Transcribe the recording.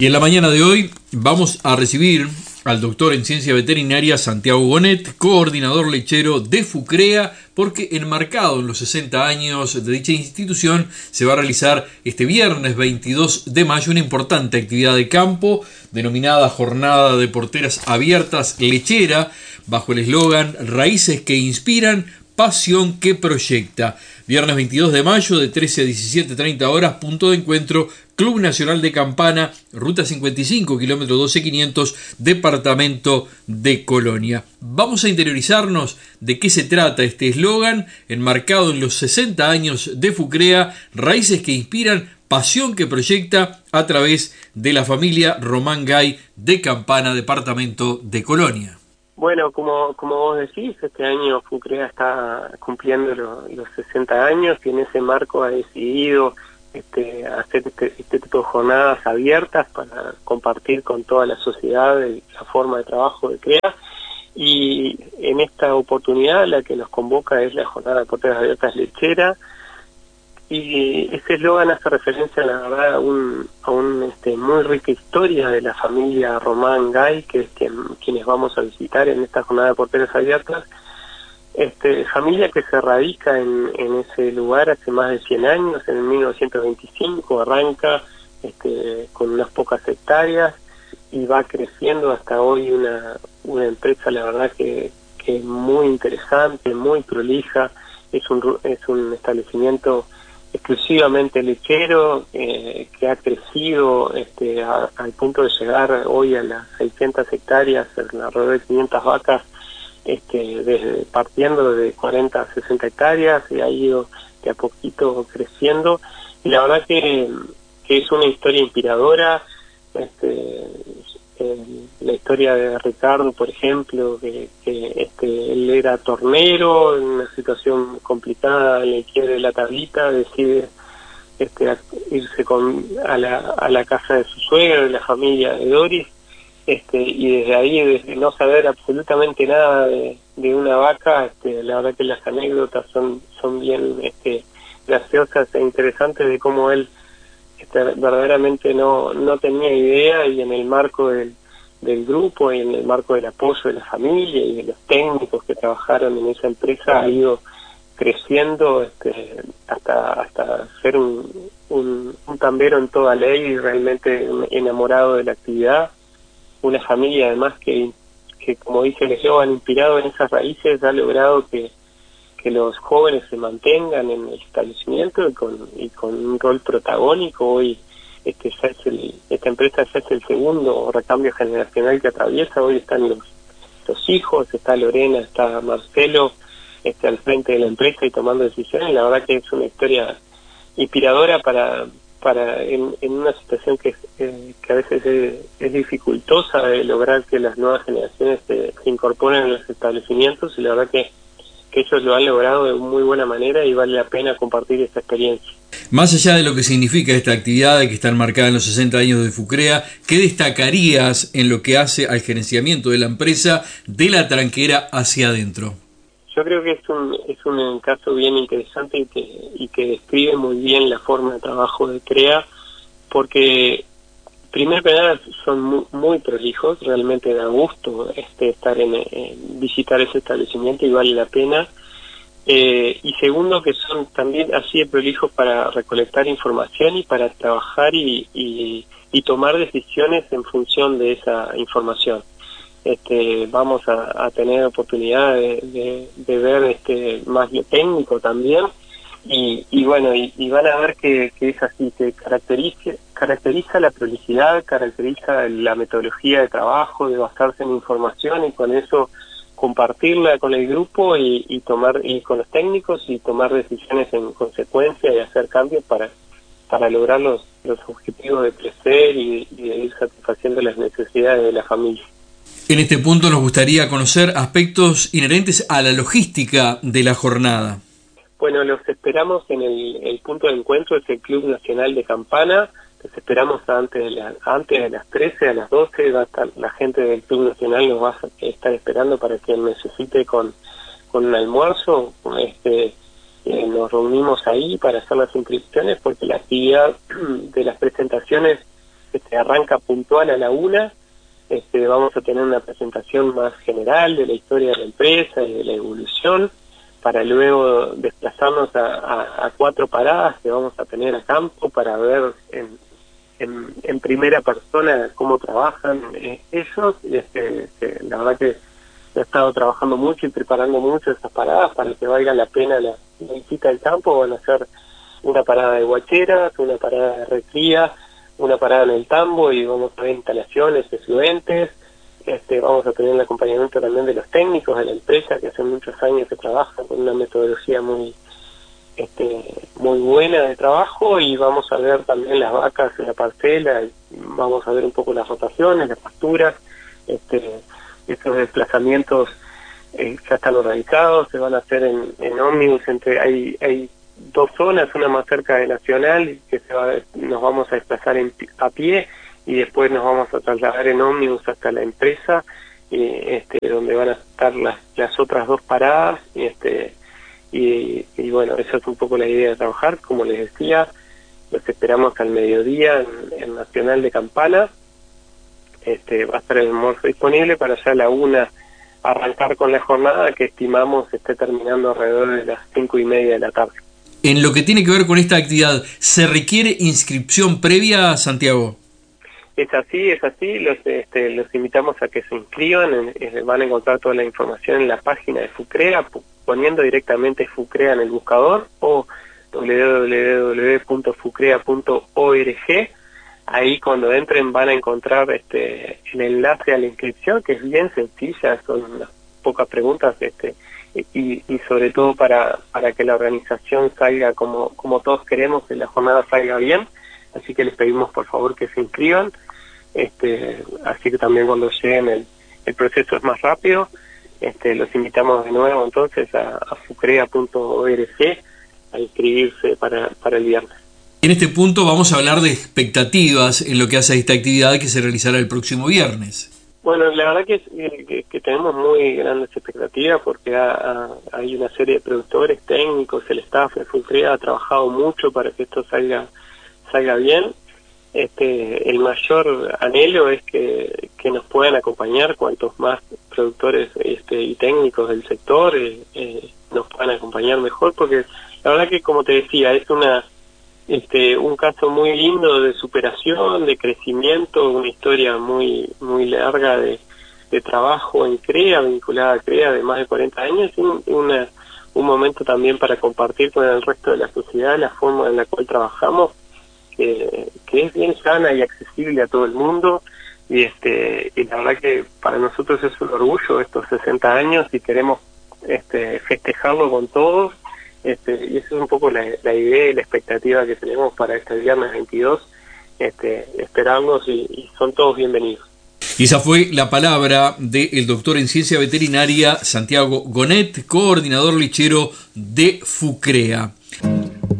Y en la mañana de hoy vamos a recibir al doctor en ciencia veterinaria Santiago Bonet, coordinador lechero de FUCREA, porque enmarcado en los 60 años de dicha institución se va a realizar este viernes 22 de mayo una importante actividad de campo denominada Jornada de Porteras Abiertas Lechera, bajo el eslogan Raíces que inspiran, pasión que proyecta. Viernes 22 de mayo de 13 a 17:30 horas, punto de encuentro Club Nacional de Campana, Ruta 55, kilómetro 12500, departamento de Colonia. Vamos a interiorizarnos de qué se trata este eslogan, enmarcado en los 60 años de FUCREA, raíces que inspiran, pasión que proyecta, a través de la familia Román Gay de Campana, departamento de Colonia. Bueno, como vos decís, este año FUCREA está cumpliendo los 60 años y en ese marco ha decidido hacer este tipo de jornadas abiertas para compartir con toda la sociedad la forma de trabajo de CREA. Y en esta oportunidad la que nos convoca es la Jornada de Porteras Abiertas Lechera, y ese eslogan hace referencia, la verdad, a una muy rica historia de la familia Román Gay, que es quienes vamos a visitar en esta Jornada de Porteras Abiertas. Familia que se radica en ese lugar hace más de 100 años, en el 1925 arranca con unas pocas hectáreas y va creciendo hasta hoy una empresa, la verdad que muy interesante, muy prolija. Es un establecimiento exclusivamente lechero, que ha crecido al punto de llegar hoy a las 600 hectáreas, alrededor de 500 vacas, partiendo de 40 a 60 hectáreas, y ha ido de a poquito creciendo, y la verdad que es una historia inspiradora. La historia de Ricardo, por ejemplo, que él era tornero, en una situación complicada, le quiere la tablita, decide irse a la casa de su suegro, de la familia de Doris, y desde ahí, desde no saber absolutamente nada de una vaca, la verdad que las anécdotas son bien graciosas e interesantes de cómo él verdaderamente no tenía idea, y en el marco del grupo y en el marco del apoyo de la familia y de los técnicos que trabajaron en esa empresa, ha ido creciendo hasta ser un tambero en toda ley, realmente enamorado de la actividad. Una familia además que como dice el eslogan, inspirado en esas raíces, ha logrado que los jóvenes se mantengan en el establecimiento y con un rol protagónico. Hoy esta empresa ya es el segundo recambio generacional que atraviesa. Hoy están los hijos, está Lorena, está Marcelo al frente de la empresa y tomando decisiones. La verdad que es una historia inspiradora para en una situación que a veces es dificultosa de lograr que las nuevas generaciones se incorporen en los establecimientos, y la verdad que ellos lo han logrado de muy buena manera y vale la pena compartir esta experiencia. Más allá de lo que significa esta actividad que está enmarcada en los 60 años de FUCREA, ¿qué destacarías en lo que hace al gerenciamiento de la empresa de la tranquera hacia adentro? Yo creo que es un caso bien interesante y que describe muy bien la forma de trabajo de CREA, porque primero que nada son muy prolijos, realmente da gusto estar visitar ese establecimiento y vale la pena. Y segundo, que son también así de prolijos para recolectar información y para trabajar y tomar decisiones en función de esa información. Vamos a tener oportunidad de ver más lo técnico también, y bueno, y van a ver que es así, que caracteriza la prolijidad, caracteriza la metodología de trabajo, de basarse en información y con eso compartirla con el grupo y con los técnicos y tomar decisiones en consecuencia y hacer cambios para lograr los objetivos de crecer y de ir satisfaciendo las necesidades de la familia. En este punto nos gustaría conocer aspectos inherentes a la logística de la jornada. Bueno, los esperamos en el punto de encuentro, es el Club Nacional de Campana. Los esperamos antes de las 13, a las 12, va a estar la gente del Club Nacional, nos va a estar esperando para quien necesite con un almuerzo. Nos reunimos ahí para hacer las inscripciones, porque la actividad de las presentaciones arranca puntual a la 1. Vamos a tener una presentación más general de la historia de la empresa y de la evolución, para luego desplazarnos a 4 paradas que vamos a tener a campo para ver en primera persona cómo trabajan ellos. La verdad que he estado trabajando mucho y preparando mucho esas paradas para que valga la pena la visita del campo. Van a ser una parada de guacheras, una parada de recría, una parada en el tambo, y vamos a ver instalaciones, efluentes. Vamos a tener el acompañamiento también de los técnicos de la empresa, que hace muchos años que trabajan con una metodología muy buena de trabajo, y vamos a ver también las vacas en la parcela, y vamos a ver un poco las rotaciones, las pasturas. Esos desplazamientos ya están organizados, se van a hacer en ómnibus. Hay 2 zonas, una más cerca de Nacional, que nos vamos a desplazar a pie, y después nos vamos a trasladar en ómnibus hasta la empresa, donde van a estar las otras 2 paradas. Y bueno, esa es un poco la idea de trabajar. Como les decía, los esperamos al mediodía en Nacional de Campana. Va a estar el almuerzo disponible para ya a la 1 arrancar con la jornada, que estimamos esté terminando alrededor de las 5:30 de la tarde. En lo que tiene que ver con esta actividad, ¿se requiere inscripción previa, Santiago? Es así. Los invitamos a que se inscriban. Van a encontrar toda la información en la página de FUCREA, poniendo directamente FUCREA en el buscador, o www.fucrea.org. Ahí cuando entren van a encontrar el enlace a la inscripción, que es bien sencilla, son unas pocas preguntas, y sobre todo para que la organización salga como todos queremos, que la jornada salga bien. Así que les pedimos por favor que se inscriban, así que también cuando lleguen el proceso es más rápido. Los invitamos de nuevo entonces a fucrea.org a inscribirse para el viernes. En este punto vamos a hablar de expectativas en lo que hace a esta actividad que se realizará el próximo viernes. Bueno, la verdad que tenemos muy grandes expectativas, porque hay una serie de productores, técnicos, el staff de FUCREA ha trabajado mucho para que esto salga bien. El mayor anhelo es que nos puedan acompañar cuantos más productores y técnicos del sector nos puedan acompañar mejor, porque la verdad que, como te decía, es un caso muy lindo de superación, de crecimiento, una historia muy larga de trabajo en CREA, vinculada a CREA, de más de 40 años, y un momento también para compartir con el resto de la sociedad la forma en la cual trabajamos, que es bien sana y accesible a todo el mundo. Y la verdad que para nosotros es un orgullo estos 60 años, y queremos festejarlo con todos. Y esa es un poco la idea y la expectativa que tenemos para este viernes 22, esperarlos, y son todos bienvenidos. Y esa fue la palabra del doctor en ciencia veterinaria Santiago Gonet, coordinador lechero de FUCREA.